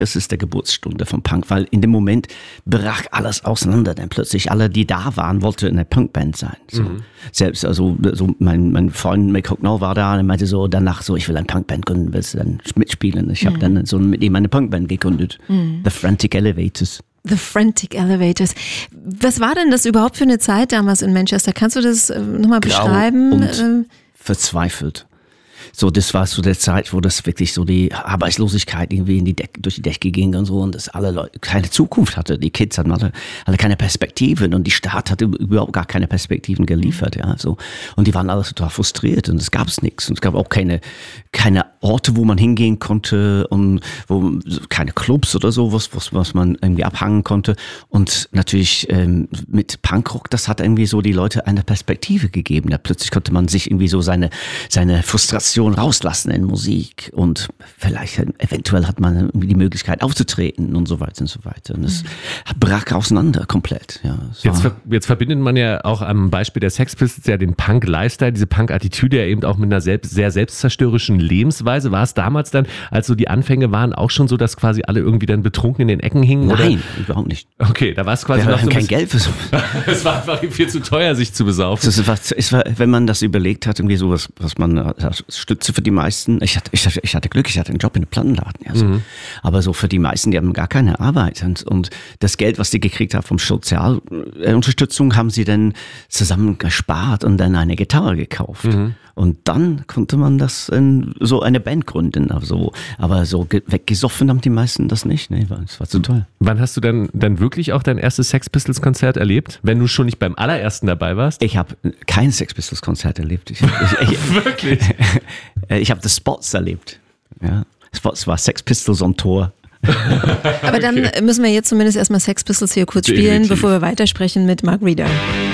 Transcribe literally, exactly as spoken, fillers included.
es ist der Geburtsstunde von Punk, weil in dem Moment brach alles auseinander, denn plötzlich alle, die da waren, wollten in der Punkband sein. So. Mhm. Selbst, also so mein, mein Freund Mick Hucknall war da und meinte so danach so, ich will eine Punkband gründen, willst du dann mitspielen? Ich habe mhm. dann so mit ihm eine Punkband gegründet, mhm. The Frantic Elevators. The Frantic Elevators. Was war denn das überhaupt für eine Zeit damals in Manchester? Kannst du das nochmal beschreiben? Und ähm, verzweifelt. So, das war so der Zeit, wo das wirklich so die Arbeitslosigkeit irgendwie in die Decke, durch die Decke ging und so und dass alle Leute keine Zukunft hatte. Die Kids hatten alle, alle keine Perspektiven und die Stadt hatte überhaupt gar keine Perspektiven geliefert, ja, so. Und die waren alle total frustriert und es gab nichts und es gab auch keine, keine Orte, wo man hingehen konnte und wo, keine Clubs oder so, was, was, was man irgendwie abhangen konnte. Und natürlich, ähm, mit Punkrock, das hat irgendwie so die Leute eine Perspektive gegeben. Ja, plötzlich konnte man sich irgendwie so seine, seine Frustration rauslassen in Musik und vielleicht eventuell hat man irgendwie die Möglichkeit aufzutreten und so weiter und so weiter. Und es mhm. brach auseinander komplett. Ja, jetzt, ver- jetzt verbindet man ja auch am Beispiel der Sex Pistols ja den Punk-Lifestyle, diese Punk-Attitüde ja eben auch mit einer selbst, sehr selbstzerstörerischen Lebensweise. War es damals dann, als so die Anfänge waren, auch schon so, dass quasi alle irgendwie dann betrunken in den Ecken hingen? Nein, oder? Überhaupt nicht. Okay, da war es quasi Wir noch haben so kein Geld für so. Es war einfach viel zu teuer, sich zu besaufen. Es war, es war, wenn man das überlegt hat, irgendwie so was, was man Stütze für die meisten. Ich hatte, ich, hatte, ich hatte Glück, ich hatte einen Job in einem Plattenladen. Ja, so. Mhm. Aber so für die meisten, die haben gar keine Arbeit. Und, und das Geld, was die gekriegt haben vom Sozialunterstützung, haben sie dann zusammen gespart und dann eine Gitarre gekauft. Mhm. Und dann konnte man das in so eine Band gründen. Also, aber so weggesoffen haben die meisten das nicht. Nee, das war zu toll. Wann hast du dann, dann wirklich auch dein erstes Sex Pistols Konzert erlebt? Wenn du schon nicht beim allerersten dabei warst? Ich habe kein Sex Pistols Konzert erlebt. Ich, ich, ich, wirklich? Ich habe das Spots erlebt. Ja. Spots war Sex Pistols on Tour. Aber dann okay. müssen wir jetzt zumindest erstmal Sex Pistols hier kurz spielen, definitiv, bevor wir weitersprechen mit Mark Reeder.